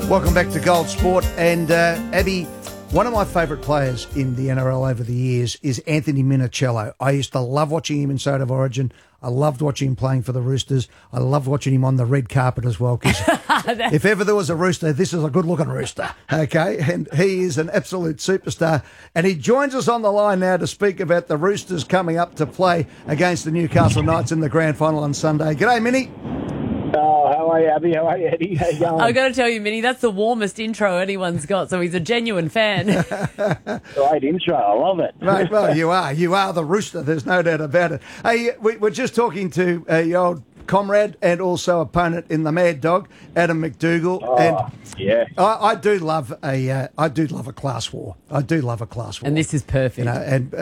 Welcome back to Gold Sport. And Abby, one of my favourite players in the NRL over the years is Anthony Minichiello. I used to love watching him in State of Origin. I loved watching him playing for the Roosters. I loved watching him on the red carpet as well, because if ever there was a rooster, this is a good-looking rooster, okay? And he is an absolute superstar. And he joins us on the line now to speak about the Roosters coming up to play against the Newcastle Knights in the grand final on Sunday. G'day, Minnie. Oh, how are you, Abby? How are you, Eddie? How you going? I've got to tell you, Minnie, that's the warmest intro anyone's got, so he's a genuine fan. Great intro. I love it. Right, well, you are the rooster. There's no doubt about it. Hey, we're just talking to your old comrade and also opponent in the Mad Dog, Adam McDougall. Oh, and yeah. I do love a class war. I do love a class war. And this is perfect. You know, and